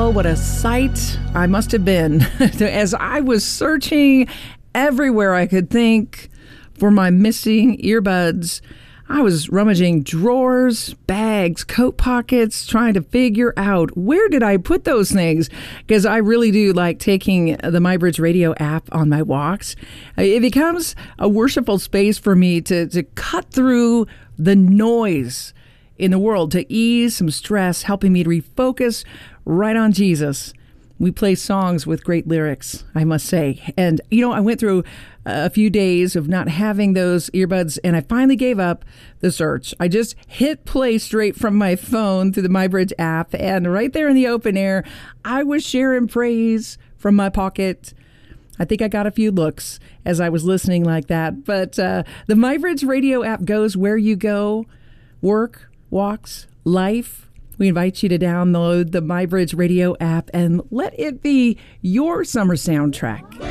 Oh, what a sight I must have been as I was searching everywhere I could think for my missing earbuds. I was rummaging drawers, bags, coat pockets, trying to figure out where did I put those things, because I really do like taking the MyBridge Radio app on my walks. It becomes a worshipful space for me to cut through the noise in the world, to ease some stress, helping me to refocus right on Jesus. We play songs with great lyrics, I must say. And, I went through a few days of not having those earbuds, and I finally gave up the search. I just hit play straight from my phone through the MyBridge app, and right there in the open air, I was sharing praise from my pocket. I think I got a few looks as I was listening like that. But the MyBridge Radio app goes where you go, work, walks, life. We invite you to download the MyBridge Radio app and let it be your summer soundtrack.